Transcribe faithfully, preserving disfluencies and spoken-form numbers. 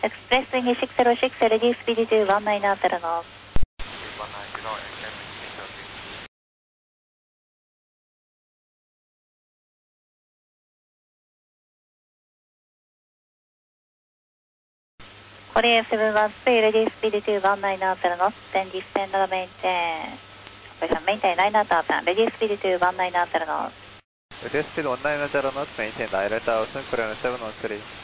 Express English six zero six, ready speed to one nine zero knots. Korea seven one three, ready speed to one nine zero knots, then descend and maintain. Maintain nine thousand, ready speed to one nine zero knots. Ready speed one nine zero knots, maintain nine thousand, Korea seven one three.